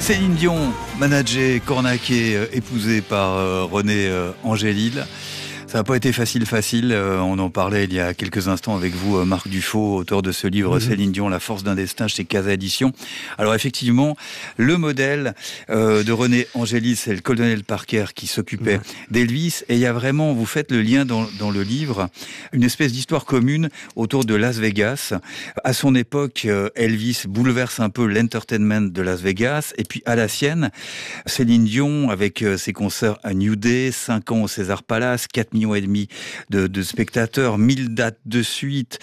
Céline Dion, managée, cornaquée, épousée par René Angélil. Ça n'a pas été facile. On en parlait il y a quelques instants avec vous, Marc Dufaux, auteur de ce livre Céline Dion, La force d'un destin chez Casa Édition. Alors effectivement, le modèle de René Angélil, c'est le colonel Parker qui s'occupait d'Elvis. Et il y a vraiment, vous faites le lien dans le livre, une espèce d'histoire commune autour de Las Vegas. À son époque, Elvis bouleverse un peu l'entertainment de Las Vegas. Et puis à la sienne, Céline Dion, avec ses concerts à New Day, 5 ans au César Palace, 4 millions et demi de spectateurs, 1000 dates de suite,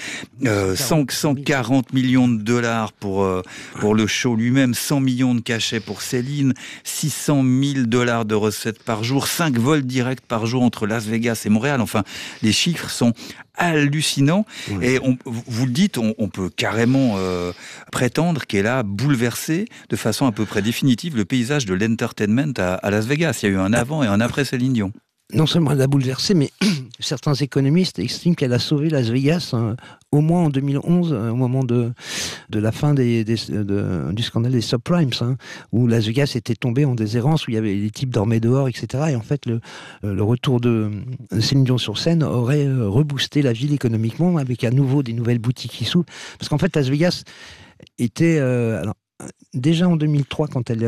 140 millions de dollars pour le show lui-même, 100 millions de cachets pour Céline, 600 000 dollars de recettes par jour, 5 vols directs par jour entre Las Vegas et Montréal. Enfin, les chiffres sont hallucinants. Et vous le dites, on peut carrément prétendre qu'elle a bouleversé de façon à peu près définitive le paysage de l'entertainment à Las Vegas. Il y a eu un avant et un après Céline Dion. Non seulement elle a bouleversé, mais certains économistes estiment qu'elle a sauvé Las Vegas au moins en 2011, au moment de la fin du scandale des subprimes, où Las Vegas était tombé en déshérence, où il y avait les types dormaient dehors, etc. Et en fait, le retour de Céline Dion sur scène aurait reboosté la ville économiquement, avec à nouveau des nouvelles boutiques qui s'ouvrent. Parce qu'en fait, Las Vegas était... déjà en 2003,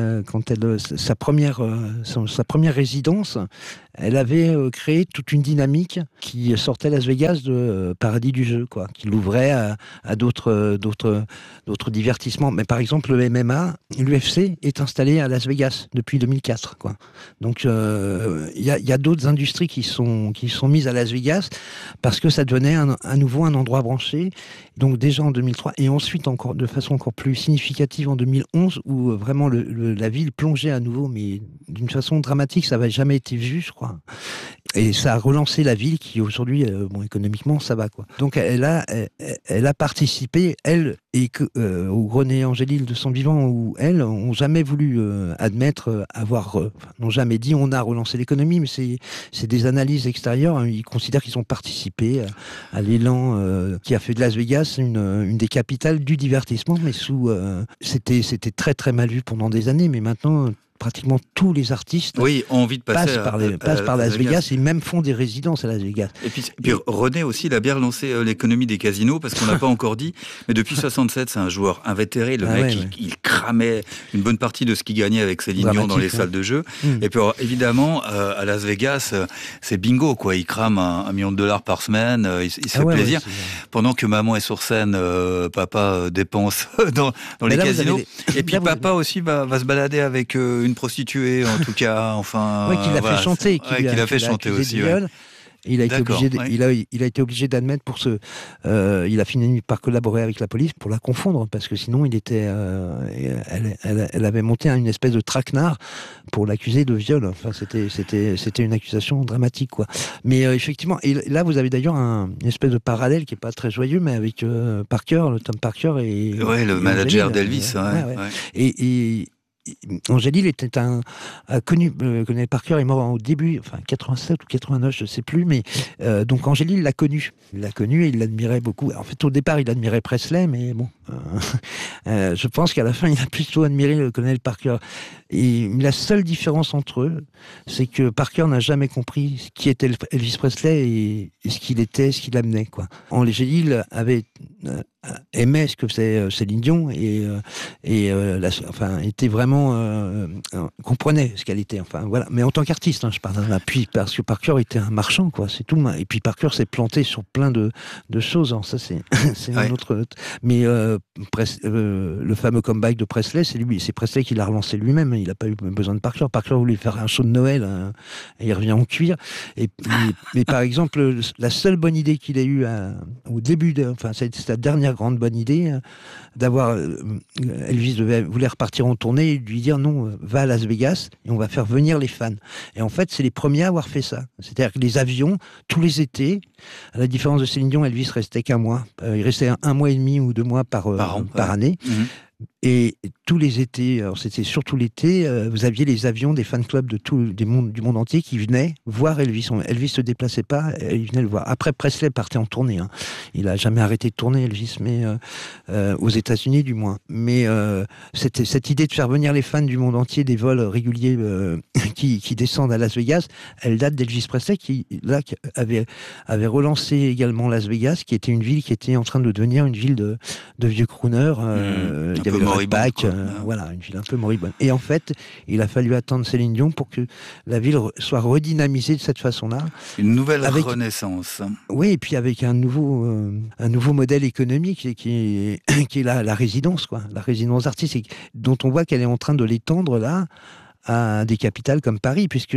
sa première résidence, elle avait créé toute une dynamique qui sortait Las Vegas de paradis du jeu, quoi, qui l'ouvrait à d'autres divertissements. Mais par exemple, le MMA, l'UFC est installé à Las Vegas depuis 2004, quoi. Donc il y a d'autres industries qui sont mises à Las Vegas parce que ça devenait à nouveau un endroit branché. Donc déjà en 2003 et ensuite encore de façon encore plus significative en 2011 où vraiment la ville plongeait à nouveau, mais d'une façon dramatique, ça n'avait jamais été vu, je crois. Et ça a relancé la ville qui aujourd'hui, économiquement, ça va, quoi. Donc elle a participé, elle et ou René Angélil de son vivant ou elle n'ont jamais voulu admettre n'ont jamais dit on a relancé l'économie, mais c'est des analyses extérieures, hein. Ils considèrent qu'ils ont participé à l'élan qui a fait de Las Vegas une des capitales du divertissement, mais c'était très très mal vu pendant des années, mais maintenant pratiquement tous les artistes ont envie de passer passent par Las Vegas et même font des résidences à Las Vegas. Et puis René aussi, il a bien relancé l'économie des casinos, parce qu'on n'a pas encore dit, mais depuis 67, c'est un joueur invétéré. Le mec, il cramait une bonne partie de ce qu'il gagnait avec Céline Dion dans les salles de jeu. Et puis évidemment, à Las Vegas, c'est bingo, quoi. Il crame $1 million par semaine, il se fait plaisir. Pendant que maman est sur scène, papa dépense dans les casinos. Et puis papa aussi va se balader avec une prostituée, en tout cas, enfin... Oui, qu'il a fait chanter. Qu'il a fait chanter aussi, Il a été obligé d'admettre il a fini par collaborer avec la police pour la confondre, parce que sinon elle avait monté une espèce de traquenard pour l'accuser de viol. Enfin, c'était une accusation dramatique, quoi. Mais effectivement, et là vous avez d'ailleurs une espèce de parallèle qui est pas très joyeux, mais avec Tom Parker et le manager d'Elvis. Et Angélil était connu, Colonel Parker est mort au début, 87 ou 89, je ne sais plus, mais donc Angélil l'a connu. Il l'a connu et il l'admirait beaucoup. En fait, au départ, il admirait Presley, mais bon, je pense qu'à la fin, il a plutôt admiré le Colonel Parker. Et la seule différence entre eux, c'est que Parker n'a jamais compris qui était Elvis Presley et ce qu'il était, ce qu'il amenait, quoi. Angélil aimait ce que faisait Céline Dion et était vraiment comprenait ce qu'elle était, voilà. Mais en tant qu'artiste, je parle. Puis parce que Parker était un marchand, quoi, c'est tout. Et puis Parker s'est planté sur plein de choses. Ça c'est un autre. Mais le fameux comeback de Presley, c'est Presley qui l'a relancé lui-même. Il n'a pas eu besoin de Parker. Parker voulait faire un show de Noël, et il revient en cuir. Mais par exemple, la seule bonne idée qu'il a eue au début, c'était sa dernière grande bonne idée, d'avoir Elvis voulait repartir en tournée et lui dire non, va à Las Vegas et on va faire venir les fans. Et en fait, c'est les premiers à avoir fait ça. C'est-à-dire que les avions, tous les étés, à la différence de Céline Dion, Elvis restait qu'un mois. Il restait 1 mois et demi ou 2 mois par année. Et tous les étés, alors c'était surtout l'été, vous aviez les avions des fan clubs du monde entier qui venaient voir Elvis. Elvis se déplaçait pas, ils venaient le voir. Après, Presley partait en tournée. Hein. Il a jamais arrêté de tourner, Elvis, mais aux États-Unis du moins. Mais c'était cette idée de faire venir les fans du monde entier, des vols réguliers qui descendent à Las Vegas, elle date d'Elvis Presley qui avait relancé également Las Vegas, qui était une ville qui était en train de devenir une ville de vieux crooners. Il y avait le Redback, voilà, une ville un peu moribonde. Et en fait, il a fallu attendre Céline Dion pour que la ville soit redynamisée de cette façon-là. Une nouvelle renaissance. Oui, et puis avec un nouveau modèle économique qui est la résidence, quoi, la résidence artistique, dont on voit qu'elle est en train de l'étendre là à des capitales comme Paris, puisque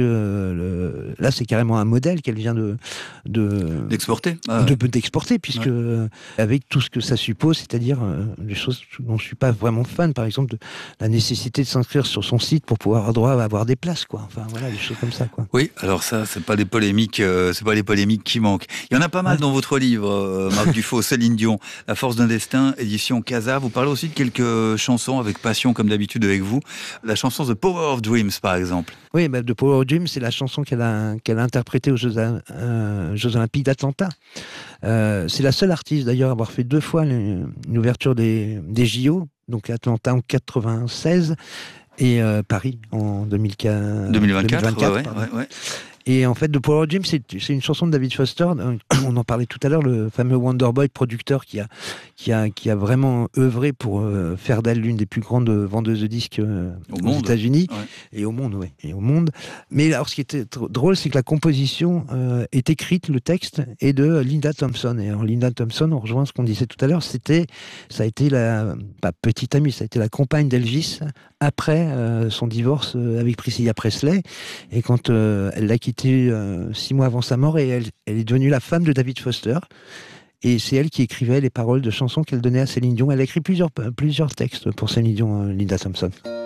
là c'est carrément un modèle qu'elle vient d'exporter, d'exporter, puisque avec tout ce que ça suppose, c'est-à-dire des choses dont je suis pas vraiment fan, par exemple de la nécessité de s'inscrire sur son site pour pouvoir avoir des places, quoi. Enfin voilà, des choses comme ça, quoi. Oui, alors ça c'est pas les polémiques qui manquent. Il y en a pas mal dans votre livre, Marc Dufaux, Céline Dion, La force d'un destin, édition Casa. Vous parlez aussi de quelques chansons avec passion, comme d'habitude avec vous. La chanson The Power of Dreams, par exemple. Oui, The Power of Dreams, c'est la chanson qu'elle a interprétée aux Jeux Olympiques d'Atlanta. C'est la seule artiste d'ailleurs à avoir fait 2 fois une ouverture des JO, donc Atlanta en 96 et Paris en 2024. Ouais. Et en fait, The Power of Dreams, c'est une chanson de David Foster. On en parlait tout à l'heure, le fameux Wonderboy producteur qui a vraiment œuvré pour faire d'elle l'une des plus grandes vendeuses de disques aux États-Unis et au monde, et au monde. Mais alors, ce qui était drôle, c'est que la composition est écrite, le texte, est de Linda Thompson. Et alors, Linda Thompson, on rejoint ce qu'on disait tout à l'heure, ça a été la petite amie, ça a été la compagne d'Elvis après son divorce avec Priscilla Presley. Et quand elle l'a quitté 6 mois avant sa mort, et elle est devenue la femme de David Foster. Et c'est elle qui écrivait les paroles de chansons qu'elle donnait à Céline Dion. Elle a écrit plusieurs textes pour Céline Dion, Linda Thompson.